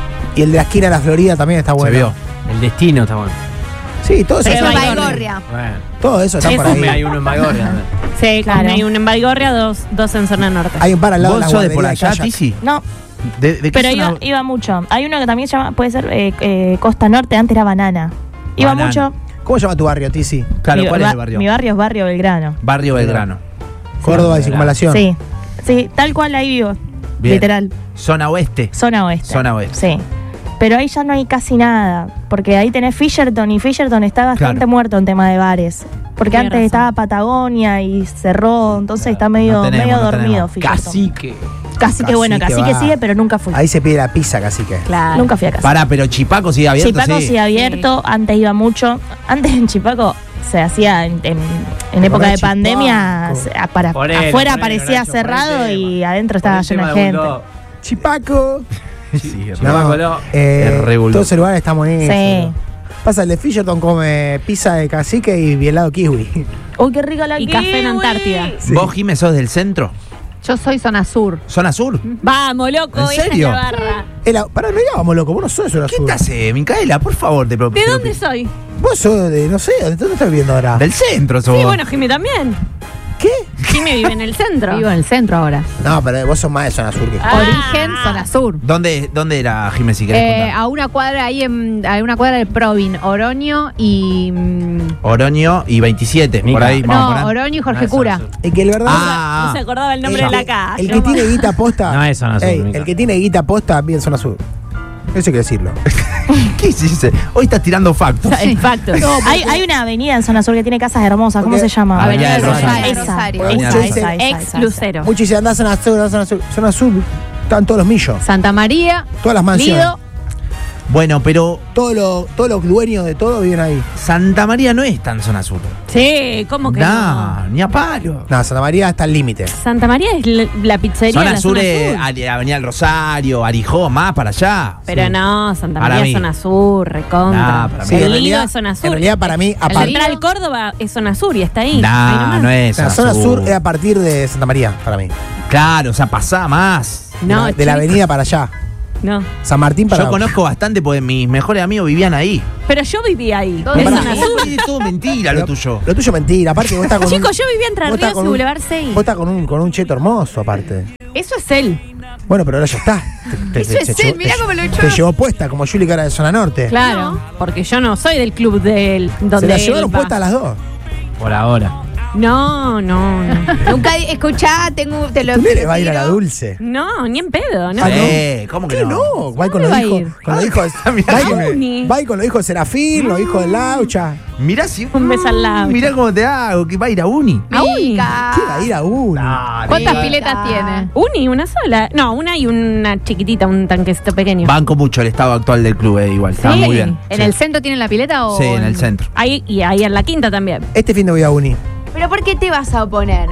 Y el de la esquina de la Florida también está bueno. Se vio. El destino está bueno. Sí, todo eso Eso está es Baigorria. Baigorria. Bueno. Todo eso está Sí, por Cosme, hay ahí. uno en Baigorria. Sí, Claro. hay un en Baigorria, dos, dos en zona norte. Hay un par al lado de ¿Vos la sos de por guardería allá, Kayak. Tizi? No, ¿De, de qué pero zona? iba, iba mucho. Hay uno que también se llama, puede ser eh, eh, Costa Norte, antes era Banana. Iba Banana. mucho. ¿Cómo se llama tu barrio, Tizi? Claro, mi, ¿cuál es ba- el barrio? Mi barrio es Barrio Belgrano. Barrio Belgrano. Córdoba y Circunvalación. Sí, sí, tal cual ahí vivo. Bien. Literal. Zona oeste. Zona oeste. Zona oeste. Sí. Pero ahí ya no hay casi nada. Porque ahí tenés Fisherton y Fisherton está bastante Claro. muerto en tema de bares. Porque Tienes antes razón. estaba Patagonia y cerró, entonces está medio, No tenemos, medio no dormido tenemos. Fisherton. Cacique. Casi que bueno, Cacique casi que va. sigue, pero nunca fui. Ahí se pide la pizza, cacique. Claro. Nunca fui a casa. Pará, pero Chipaco sigue abierto, Chipaco sí. sigue abierto, antes iba mucho. Antes en Chipaco se hacía en, en- en época de Chipaco. pandemia, se- a- para, Ponele, afuera ponele, parecía Nacho, cerrado ponele y tema. adentro estaba lleno de gente. Chipaco. Sí, es No, Chipaco, eh, Es re bulldog. todo ese lugar está buenísimo. Sí. Pasa, el de Fisherton come pizza de cacique y helado kiwi. Uy, qué rica la Y café en kiwi. Antártida. ¿Vos, Jiménez, sos del centro? Yo soy zona sur. ¿Zona sur? Vamos, loco, ¿En esa es serio? la barra. El, pará, no íbamos, loco. Vos no sos de ¿Qué azul. te hace, Micaela? Por favor, te pro- ¿De te dónde pro- soy? Vos sos de, no sé, ¿de dónde estás viviendo ahora? Del centro sos. Sí, bueno, Jimmy también. ¿Qué? Jimmy vive en el centro. Vivo en el centro ahora. No, pero vos sos más de zona sur que Ah. Origen, zona sur. ¿Dónde, ¿Dónde era, Jiménez, si querés Eh, contar? a una cuadra ahí en a una cuadra de Provin, Oroño y mm, Oroño y veintisiete, por Mica. ahí, vamos no, por ahí. Oroño y Jorge Ah, Cura. zona sur. El que el verdad. Ah, No se acordaba el nombre el de la que- calle. El que tiene guita posta. No es zona sur, Ey, Mica. el que tiene guita posta vive en zona sur. Eso hay que decirlo. ¿qué hiciste? Hoy estás tirando factos. Exacto. Hay, hay una avenida en zona sur que tiene casas hermosas. ¿Cómo Porque- se llama? Avenida del Rosario. Esa, Rosario. Avenida esa, del esa, Rosario. esa, Ex esa. Lucero. Muchos dicen, andá a zona sur, zona sur. Zona sur, están todos los millos. Santa María, Todas las mansiones. Lido. Bueno, pero Todos los, todos los dueños de todo viven ahí. Santa María no es tan zona sur. Sí, ¿cómo que no? No, ni a palo. No, Santa María está al límite. Santa María es la, la pizzería de Zona la sur zona es sur. Ale- Avenida del Rosario, Arijó, más para allá. Pero Sí. no, Santa Para María mí. es zona sur, recontra. No, para mí. Sí, en el Lido realidad- es zona sur. en realidad, para mí, El aparte- Central Córdoba es zona sur y está ahí. Ahí No, nomás. no es La zona, zona sur es a partir de Santa María, para mí. Claro, o sea, pasá más. De No, la- de la chico. avenida para allá. No. San Martín para Yo conozco bastante porque mis mejores amigos vivían ahí. Pero yo vivía ahí. Todo Es Pará. zona Vos sur. decís todo mentira lo tuyo. Lo tuyo es mentira. Aparte, vos estás con un, Chicos, yo vivía entre vos estás Ríos con y un- Boulevard seis. Vos estás con un, con un cheto hermoso, aparte. Eso es él. Bueno, pero ahora ya está. Te, Eso es él, mirá cómo lo echó. Te llevó puesta, como Juli Cara de Zona Norte. Claro. Porque yo no soy del club del donde Se la él llevaron va. puesta a las dos. Por ahora. No, no, no. Nunca di- escuchá, tengo, te lo Tu nene va a ir a la dulce. No, ni en pedo, ¿no? Ah, ¿no? Eh, ¿cómo que ¿Qué no? no? Va con ¿Dónde los va a hijos. ir? Con los hijos. Mirá Va que me- Uni. Va con los hijos de Serafín, los hijos de Laucha. Mirá si. Un beso al lado. Mirá cómo te hago, que va a ir a uni. A Uni. Mica. ¿Qué va a ir a uno? ¿Cuántas Mica. piletas tiene? Uni, una sola. No, una y una chiquitita, un tanquecito pequeño. Banco mucho el estado actual del club, eh, igual. Está Sí. muy bien. ¿En Sí. el centro tienen la pileta o...? Sí, en el centro. Ahí, y ahí en la quinta también. Este fin de voy a Uni. ¿Pero por qué te vas a oponer?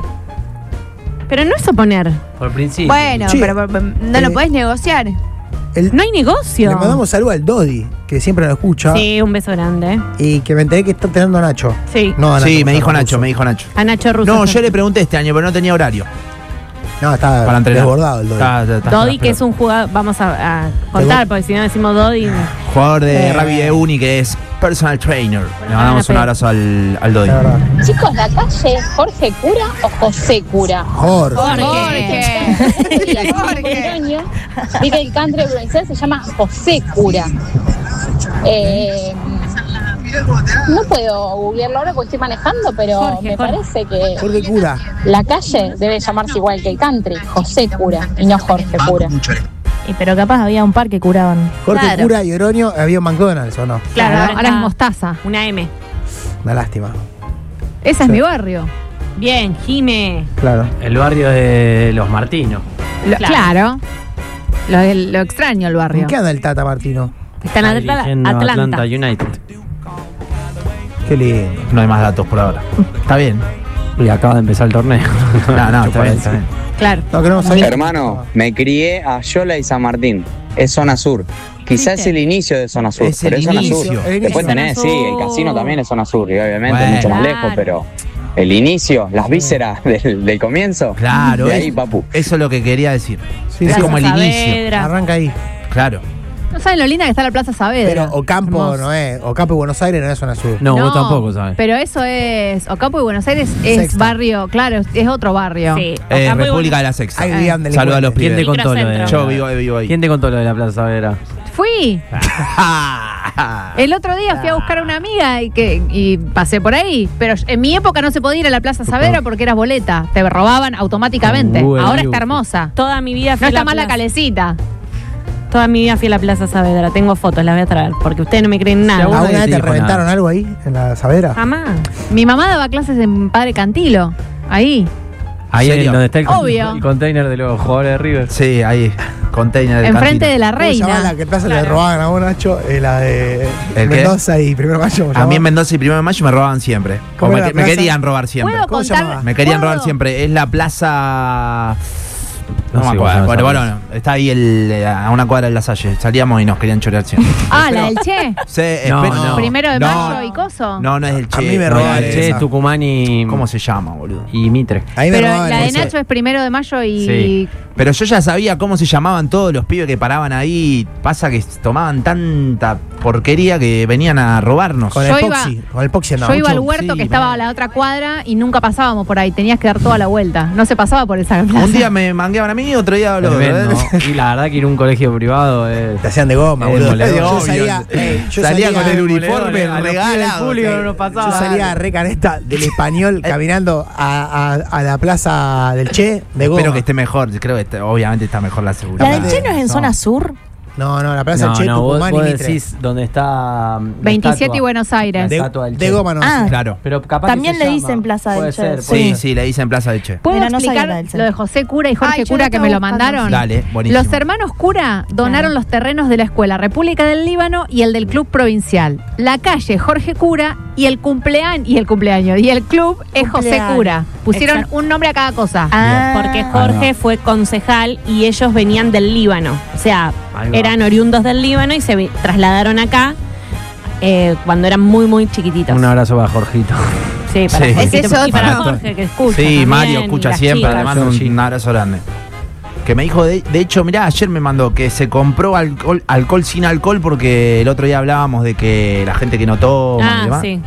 Pero no es oponer. Por principio. Bueno, Sí. pero, pero no Eh, lo podés negociar. El- No hay negocio. Le mandamos saludo al Dodi, que siempre lo escucha. Sí, un beso grande. Y que me enteré que está teniendo a Nacho. Sí. No, a Nacho, Sí, me Nacho dijo Nacho, Russo. me dijo Nacho. A Nacho Russo. No, yo le pregunté este año, pero no tenía horario No, está para entrenar. desbordado el Dodi. Está- está- está- Dodi, está- que es un jugador, vamos a, a contar, porque si no decimos Dodi. jugador de Eh. rugby de uni que es personal trainer. Le mandamos un Bueno, abrazo al, al Dodi. La verdad. Chicos, la calle, ¿Jorge Cura o José Cura? Jorge. Jorge. Jorge. Vi que el country provincial se llama José Cura. Eh, no puedo googlearlo ahora porque estoy manejando, pero Jorge, me Jorge. parece que Jorge Cura. la calle debe llamarse igual que el country, José Cura, y no Jorge Cura. Y pero capaz había un par que curaban. Jorge Claro. Cura y Oroño, había un McDonald's, ¿o no? Claro, ahora, está es mostaza. Una M. Una lástima. Ese es mi barrio. Bien, Jime. Claro. El barrio de los Martinos. Lo- Claro. claro. Lo, lo extraño el barrio. ¿En qué anda el Tata Martino? Está en Está Atla- dirigiendo Atlanta. Atlanta United. Qué lindo. No hay más datos por ahora. Está bien. Y acaba de empezar el torneo. No, no, está bien, está bien. Claro. No, que no sabía. Hermano, me crié a Yola y San Martín. Es zona sur. Quizás es el inicio de zona sur, Es pero el es zona inicio. sur. El inicio. Después Es zona tenés, sí, el sur. casino también es zona sur, y obviamente Bueno. mucho más Claro. lejos, pero el inicio, las vísceras del, del comienzo. Claro, De ahí, es- papu. eso es lo que quería decir. Sí, es sí. como el Plaza inicio. Saavedra. Arranca ahí. Claro. No saben lo linda que está la Plaza Saavedra. Pero Ocampo Hermoso. no es. Ocampo y Buenos Aires no es zona sur. No, vos tampoco sabes. Pero eso es. Ocampo y Buenos Aires es Sexta. barrio, claro, es otro barrio. Sí. Eh, Ocampo y República Buenos- de la Sexta. Ahí vivían delincuentes. Saludos a los ¿Quién te pibes. contó lo de Microcentro. Yo vivo, vivo ahí. ¿Quién te contó lo de la Plaza Saavedra? Fui. El otro día fui a buscar a una amiga y, que, y pasé por ahí. Pero en mi época no se podía ir a la Plaza Saavedra porque eras boleta. Te robaban automáticamente. Google Ahora View. está hermosa. Toda mi vida fui No a está la mal la plaza. calecita. Toda mi vida fui a la Plaza Saavedra. Tengo fotos, las voy a traer. Porque ustedes no me creen nada. Seguro. ¿Alguna vez Sí, te dijo reventaron nada. algo ahí en la Saavedra? Jamás. Mi mamá daba clases en Padre Cantilo. Ahí. Ahí ¿Serio? en donde está el, con- Obvio. el container de los jugadores de River. Sí, ahí. Container del Enfrente Cantino. de la ¿Cómo se llamaba reina. la que plaza le robaban a vos, Nacho? Eh, la de ¿El qué? Mendoza y Primero de Mayo. ¿cómo se A mí en llamaba? Mendoza y primero de mayo me robaban siempre. O ¿Cómo me, era la me plaza? querían robar siempre. ¿Puedo ¿Cómo se contar? llamaba? Me querían ¿Puedo? robar siempre. Es la plaza. No, No me sé acuerdo. cómo se Bueno, llama bueno, está ahí el, eh, a una cuadra de la Salle. Salíamos y nos querían chorear siempre. Ah, la del Che. Sí, No, espera- no. Primero de No. mayo y coso. No, no es el Che. A mí me no, robaban es- Che, esa. Tucumán y. ¿Cómo se llama, boludo? Y Mitre. Ahí me Pero robaban la de ese. Nacho es primero de mayo y. Sí. Pero yo ya sabía cómo se llamaban todos los pibes que paraban ahí. Pasa que tomaban tanta porquería que venían a robarnos. Con Yo el iba- Poxy. Con el Poxy andaba Yo iba mucho. al huerto sí, que estaba man. a la otra cuadra y nunca pasábamos por ahí. Tenías que dar toda la vuelta. No se pasaba por esa plaza. Un día me mangueaban a mí, otro día lo Tremendo. Y la verdad que ir a un colegio privado es. Te hacían de goma, Es boludo. demoledor. Yo Obvio. salía, ey, yo Salía con el uni- uniforme A los pibes del regalado. público sí. no nos pasaba. Yo salía re canesta del español caminando a, a- a la plaza del Che de goma. Espero que esté mejor. Creo que está- obviamente está mejor la ¿La seguridad. del Che no es en No. zona sur? No, no, la plaza No, del Che, no, vos, Tucumán vos y Mitre. decís dónde está. la veintisiete estatua. y Buenos Aires. De, estatua del de Che. goma no. Ah. sé. Claro. Pero capaz También que se le llama. dicen Plaza del Puede Che. ser, Sí. puede Sí, ser. sí, le dicen Plaza de Che. ¿Puedo Mira, no sabía explicar la del Che. lo de José Cura y Jorge Ay, yo Cura la que estaba me lo buscando. mandaron? Dale, buenísimo. Los hermanos Cura donaron los terrenos de la escuela República del Líbano y el del club provincial. La calle Jorge Cura y el cumpleaños y el cumpleaños y el club es José Cumpleaños. Cura. Pusieron Exacto. un nombre a cada cosa. Ah, Porque Jorge fue concejal y ellos venían del Líbano. O sea, Ahí va. eran oriundos del Líbano y se vi- trasladaron acá eh, cuando eran muy, muy chiquititos. Un abrazo para Jorgito. Sí, para Sí. Jorgito Ese es y para otro. Jorge que escucha. Sí, también, Mario y escucha las siempre, chicas. le mando un, un abrazo grande. Que me dijo, de, de hecho, mirá, ayer me mandó que se compró alcohol, alcohol sin alcohol porque el otro día hablábamos de que la gente que no toma y Ah, demás. sí.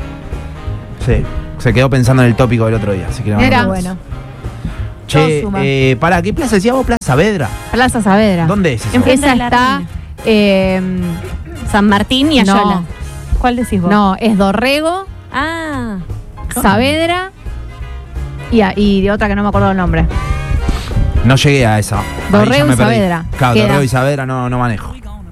Sí, se quedó pensando en el tópico del otro día, así que le mando Era un bueno. abrazo. Todo Che, suma. eh, ¿para qué plaza decía vos? Plaza Saavedra. Plaza Saavedra. ¿Dónde es eso? Enfrente Esa de la está. reina. eh, San Martín y No. Ayola. ¿Cuál decís vos? no, es Dorrego, Ah, Saavedra y, a- y de otra que no me acuerdo el nombre. No llegué a esa. Ahí Dorrego ya me y perdí. Saavedra. Claro, Queda. Dorrego y Saavedra no, no manejo.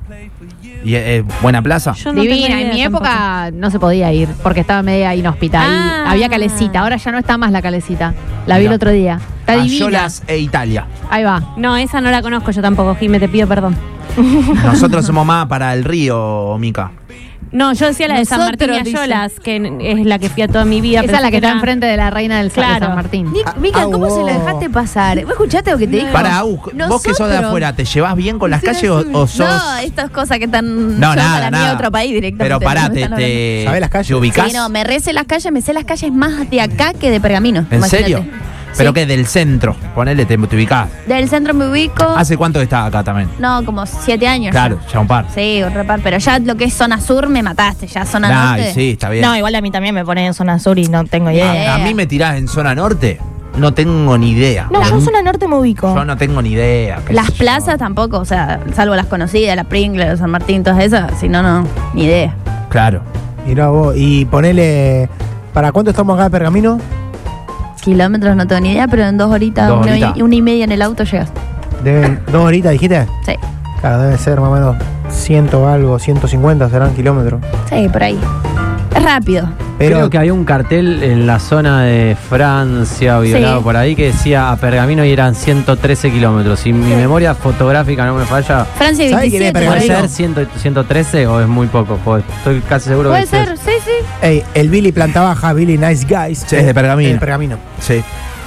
¿Y es buena plaza? yo no tengo Divina, idea en mi tampoco. época no se podía ir porque estaba media inhóspita Ah. y había calecita. Ahora ya no está más la calecita. La vi Mirá. el otro día. Está divina. Ayolas e Italia. Ahí va. No, esa no la conozco yo tampoco, Jimé, te pido perdón. Nosotros somos más para el río, Mica. No, yo decía la de San Martín y Nosotros, dice. Ayolas, que es la que fui a toda mi vida. Esa es la que está era- enfrente de la reina del Sa- de Claro. San Martín. Nic- Mica, ¿cómo Ah, se lo vos. dejaste pasar? ¿Vos escuchaste lo que te dijo? Para, Agus, vos que sos de Nosotros. afuera, ¿te llevas bien con las calles o, o sos...? No, estas cosas que están. No, yo nada, para mí nada. de otro país directamente. Pero no pará, me te, están te, ¿Sabés las calles? ¿te ubicás? Sí, no, me recé las calles, me sé las calles más de acá que de Pergamino. ¿En imagínate. serio? Pero Sí. que del centro, ponele, te, te ubicás. Del centro me ubico. ¿Hace cuánto que estás acá también? No, como siete años. Claro, ya un par. Sí, un repar. Pero ya lo que es zona sur me mataste. Ya zona Ay, norte. sí, está bien. No, igual a mí también me ponen en zona sur y no tengo idea. a, a mí me tirás en zona norte, no tengo ni idea. No, yo en zona norte me ubico. Yo no tengo ni idea. qué Las sé yo. plazas tampoco, o sea, salvo las conocidas, la Pringle, la San Martín, todas esas. Si no, no, ni idea. Claro. Mirá vos. Y ponele. ¿Para cuánto estamos acá de Pergamino? Kilómetros no tengo ni idea, pero en dos horitas, Dos una, horitas. y, una y media en el auto llegas. De dos horitas, dijiste. Sí. Claro, debe ser más o menos ciento algo, ciento cincuenta serán kilómetros. Sí, por ahí. Es rápido. Pero Creo que había un cartel en la zona de Francia, violado Sí. por ahí, que decía a Pergamino y eran ciento trece kilómetros. Si mi memoria fotográfica no me falla, Francia ¿Sabe quién es veintisiete. por ¿puede ahí. Pergamino? ser cien, ciento trece o es muy poco? Pues estoy casi seguro Puede que ser, es. sí, sí. ey, el Billy Planta Baja, Billy Nice Guys. Sí, es de Pergamino. Es de Pergamino. Sí.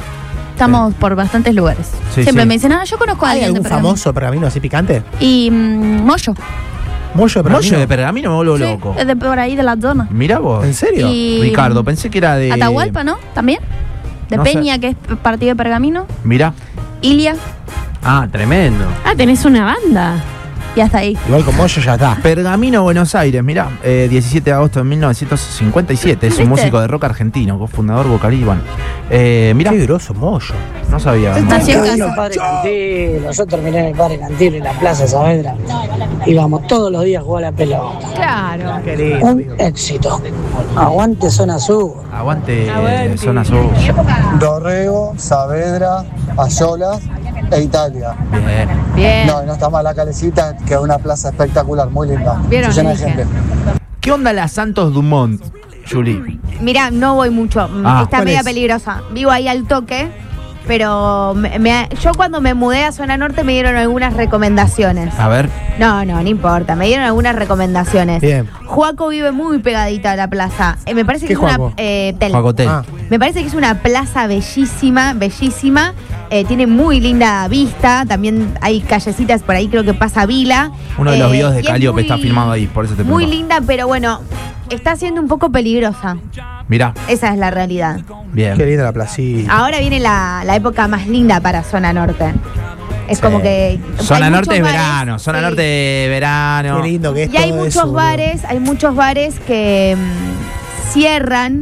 Estamos por bastantes lugares. Sí, Siempre sí. me dicen, ah, yo conozco a ¿Hay alguien de algún Pergamino. famoso Pergamino así picante? Y mm, Moyo. Mollo de Pergamino. Mollo de Pergamino me vuelvo Sí, loco. es de por ahí de la zona. Mirá vos. ¿En serio? Y Ricardo, pensé que era de. Atahualpa, ¿no? También. De No sé. Peña, que es partido de Pergamino. Mirá. Ilia. Ah, tremendo. Ah, tenés una banda. Y hasta ahí. Igual con Mollo ya está. Pergamino, Buenos Aires, mirá, eh, diecisiete de agosto de mil novecientos cincuenta y siete. Es un ¿Viste? músico de rock argentino, cofundador, vocalista. Bueno, eh, mirá, Qué grosso Mollo. no sabía. Nació en casa. Padre Cantil, yo terminé en el Padre Cantil en la Plaza Saavedra. Íbamos todos los días a jugar a la pelota. Claro. Qué lindo. Un amigo. éxito. Aguante zona sur. Aguante, eh, zona sur. Dorrego, Saavedra, Ayola e Italia. Bien. Bien. No, y no está mal la calecita, que es una plaza espectacular, muy linda. Vieron, Se llena de dije. gente. ¿Qué onda la Santos Dumont, Juli? Mirá, no voy mucho. Mm, Ah, Está ¿cuál media es? peligrosa. Vivo ahí al toque. Pero me- me- yo cuando me mudé a Zona Norte me dieron algunas recomendaciones. A ver. No, no, no importa. Me dieron algunas recomendaciones. Bien. Juaco vive muy pegadita a la plaza. Eh, me parece que ¿Qué es una. Juaco? eh, tel. Juacotel. Ah, Me parece que es una plaza bellísima, bellísima. Eh, tiene muy linda vista. También hay callecitas por ahí, creo que pasa Vila. Uno de los Eh, videos de y es Calíope está muy- filmado ahí, por eso te Muy pregunto. linda, pero bueno, está siendo un poco peligrosa. Mirá, Esa es la realidad. bien. qué linda la placita. Ahora viene la, la época más linda para Zona Norte. Es Sí. como que. Zona hay Norte muchos es bares, verano, zona sí. norte de verano. Qué lindo que es Y hay todo muchos eso, boludo. bares, hay muchos bares que mm, cierran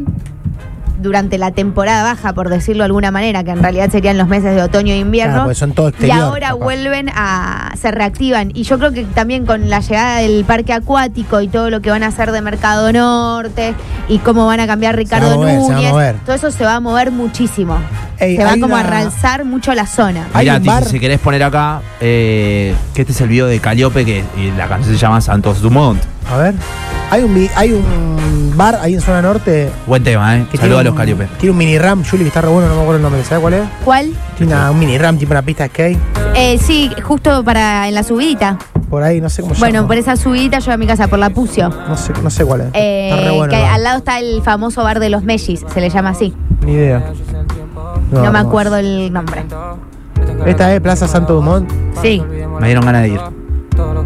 durante la temporada baja, por decirlo de alguna manera, que en realidad serían los meses de otoño e invierno. Claro, porque son todo y exterior, ahora capaz. vuelven a. se reactivan. Y yo creo que también con la llegada del parque acuático y todo lo que van a hacer de Mercado Norte y cómo van a cambiar Ricardo va a mover, se va a Núñez, mover. todo eso se va a mover muchísimo. Ey, se va hay como a una- realzar mucho la zona. Hay Mirá, un Titi, bar- si querés poner acá, eh, que este es el video de Calíope, que y la canción se llama Santos Dumont. A ver. Hay un, vi- hay un bar ahí en Zona Norte. Buen tema, ¿eh? Que Saludos a tiene los un- Calíope. Tiene un mini ram, Juli, que está re bueno, no me acuerdo el nombre. ¿Sabes cuál es? ¿Cuál? Tiene una- un mini ram, tipo una pista de skate. Eh, sí, justo para en la subidita. Por ahí, no sé cómo se Bueno, llama. por esa subidita yo voy a mi casa, por la Pucio. No sé, no sé cuál es. Eh, está re bueno. que el bar. al lado está el famoso bar de los Mellis, se le llama así. Ni idea. No, me hermoso. acuerdo el nombre. Esta es Plaza Santo Dumont. Sí. Me dieron ganas de ir.